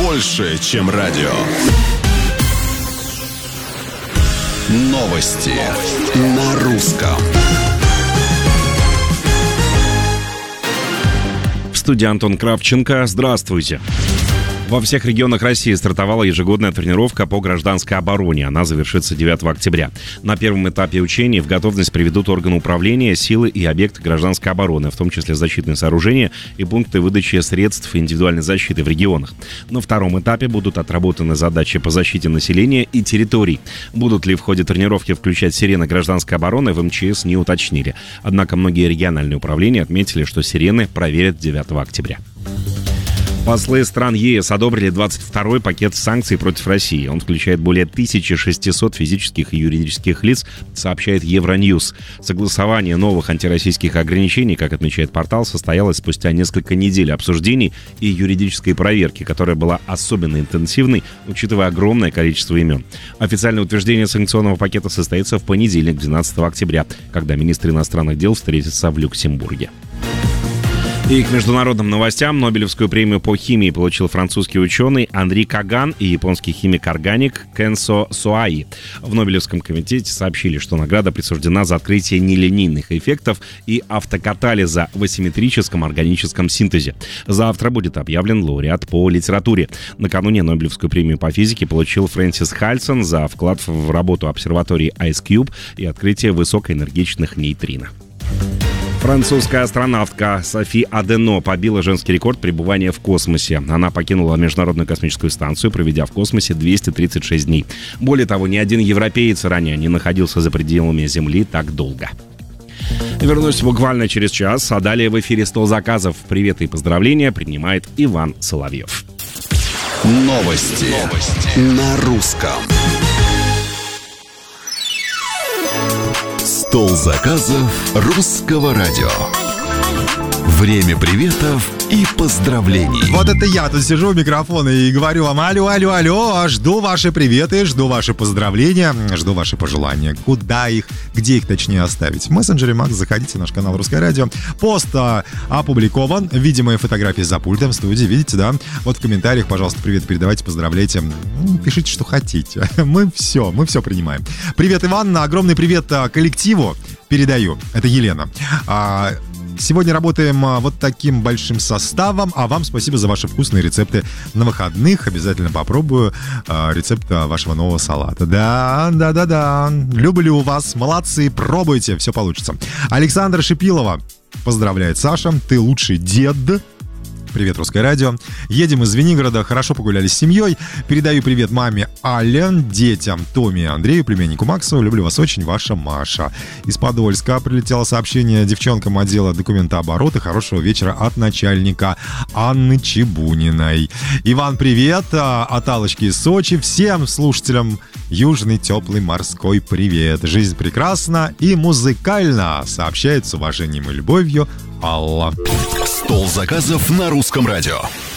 больше, чем радио. Новости на русском. В студии Антон Кравченко. Здравствуйте. Во всех регионах России стартовала ежегодная тренировка по гражданской обороне. Она завершится 9 октября. На первом этапе учений в готовность приведут органы управления, силы и объекты гражданской обороны, в том числе защитные сооружения и пункты выдачи средств индивидуальной защиты в регионах. На втором этапе будут отработаны задачи по защите населения и территорий. Будут ли в ходе тренировки включать сирены гражданской обороны, в МЧС не уточнили. Однако многие региональные управления отметили, что сирены проверят 9 октября. Послы стран ЕС одобрили 22-й пакет санкций против России. Он включает более 1600 физических и юридических лиц, сообщает Евроньюз. Согласование новых антироссийских ограничений, как отмечает портал, состоялось спустя несколько недель обсуждений и юридической проверки, которая была особенно интенсивной, учитывая огромное количество имен. Официальное утверждение санкционного пакета состоится в понедельник, 12 октября, когда министры иностранных дел встретятся в Люксембурге. И к международным новостям. Нобелевскую премию по химии получил французский ученый Анри Каган и японский химик-органик Кенсо Суаи. В Нобелевском комитете сообщили, что награда присуждена за открытие нелинейных эффектов и автокатализа в асимметрическом органическом синтезе. Завтра будет объявлен лауреат по литературе. Накануне Нобелевскую премию по физике получил Фрэнсис Хальсон за вклад в работу обсерватории IceCube и открытие высокоэнергичных нейтрино. Французская астронавтка Софи Адено побила женский рекорд пребывания в космосе. Она покинула Международную космическую станцию, проведя в космосе 236 дней. Более того, ни один европеец ранее не находился за пределами Земли так долго. Вернусь буквально через час, а далее в эфире «100 заказов». Привет и поздравления принимает Иван Соловьев. Новости на русском. Стол заказов русского радио. Время приветов и поздравлений. Вот это я тут сижу у микрофона и говорю вам: алло, жду ваши приветы, жду ваши поздравления, жду ваши пожелания. Где их точнее оставить? В мессенджере Макс, заходите в наш канал Русское радио. Пост опубликован, видимые фотографии за пультом в студии, видите, да? Вот в комментариях, пожалуйста, привет передавайте, поздравляйте. Пишите, что хотите. Мы все принимаем. Привет, Иван, огромный привет коллективу передаю. Это Елена. Сегодня работаем вот таким большим составом, а вам спасибо за ваши вкусные рецепты на выходных. Обязательно попробую рецепт вашего нового салата. Да. Люблю вас, молодцы, пробуйте, все получится. Александра Шипилова поздравляет Саша, ты лучший дед. Привет, Русское радио. Едем из Звенигорода, хорошо погуляли с семьей. Передаю привет маме Ален, детям Томе и Андрею, племяннику Максу. Люблю вас очень, ваша Маша. Из Подольска прилетело сообщение девчонкам отдела документооборота. Хорошего вечера от начальника Анны Чебуниной. Иван, привет от Аллочки из Сочи. Всем слушателям южный теплый морской привет. Жизнь прекрасна и музыкальна, сообщает с уважением и любовью Алла. Стол заказов на русском радио.